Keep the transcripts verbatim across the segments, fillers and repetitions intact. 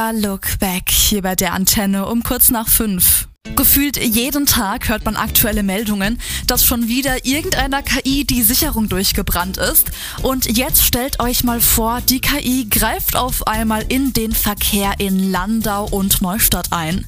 Look back hier bei der Antenne um kurz nach fünf. Gefühlt jeden Tag hört man aktuelle Meldungen, dass schon wieder irgendeiner K I die Sicherung durchgebrannt ist. Und jetzt stellt euch mal vor, die K I greift auf einmal in den Verkehr in Landau und Neustadt ein.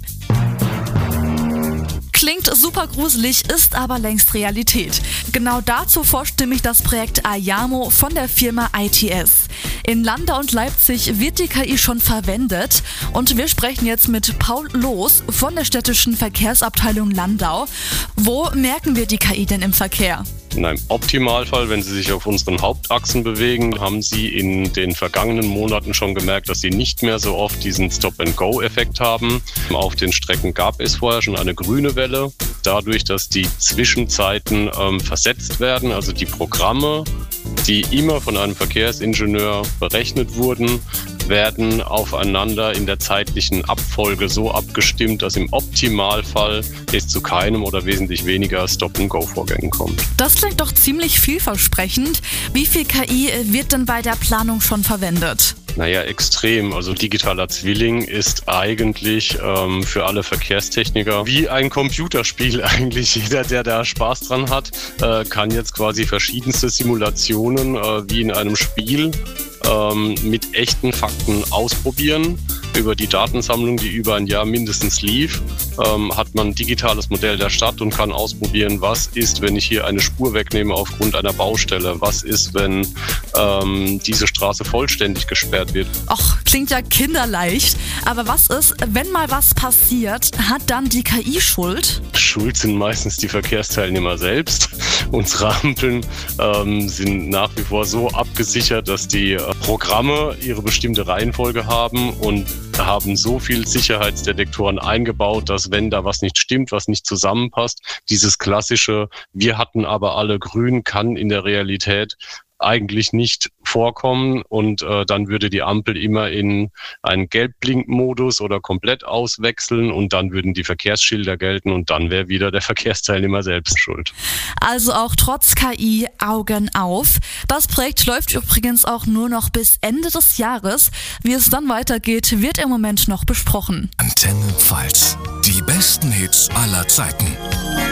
Klingt super gruselig, ist aber längst Realität. Genau dazu forscht nämlich das Projekt Ayamo von der Firma I T S. In Landau und Leipzig wird die K I schon verwendet und wir sprechen jetzt mit Paul Loos von der städtischen Verkehrsabteilung Landau. Wo merken wir die K I denn im Verkehr? In einem Optimalfall, wenn Sie sich auf unseren Hauptachsen bewegen, haben Sie in den vergangenen Monaten schon gemerkt, dass Sie nicht mehr so oft diesen Stop-and-Go-Effekt haben. Auf den Strecken gab es vorher schon eine grüne Welle. Dadurch, dass die Zwischenzeiten ähm, versetzt werden, also die Programme, die immer von einem Verkehrsingenieur berechnet wurden, werden aufeinander in der zeitlichen Abfolge so abgestimmt, dass im Optimalfall es zu keinem oder wesentlich weniger Stop-and-Go-Vorgängen kommt. Das klingt doch ziemlich vielversprechend. Wie viel K I wird denn bei der Planung schon verwendet? Naja, extrem. Also digitaler Zwilling ist eigentlich ähm, für alle Verkehrstechniker wie ein Computerspiel eigentlich. Jeder, der da Spaß dran hat, äh, kann jetzt quasi verschiedenste Simulationen äh, wie in einem Spiel ähm, mit echten Fakten ausprobieren. Über die Datensammlung, die über ein Jahr mindestens lief, ähm, hat man ein digitales Modell der Stadt und kann ausprobieren, was ist, wenn ich hier eine Spur wegnehme aufgrund einer Baustelle? Was ist, wenn ähm, diese Straße vollständig gesperrt wird? Och, klingt ja kinderleicht. Aber was ist, wenn mal was passiert, hat dann die K I Schuld? Schuld sind meistens die Verkehrsteilnehmer selbst. Unsere Ampeln ähm, sind nach wie vor so abgesichert, dass die äh, Programme ihre bestimmte Reihenfolge haben und haben so viel Sicherheitsdetektoren eingebaut, dass wenn da was nicht stimmt, was nicht zusammenpasst, dieses klassische, wir hatten aber alle grün, kann in der Realität eigentlich nicht vorkommen und äh, dann würde die Ampel immer in einen Gelbblinkmodus oder komplett auswechseln und dann würden die Verkehrsschilder gelten und dann wäre wieder der Verkehrsteilnehmer selbst schuld. Also auch trotz K I Augen auf. Das Projekt läuft übrigens auch nur noch bis Ende des Jahres. Wie es dann weitergeht, wird im Moment noch besprochen. Antenne Pfalz. Die besten Hits aller Zeiten.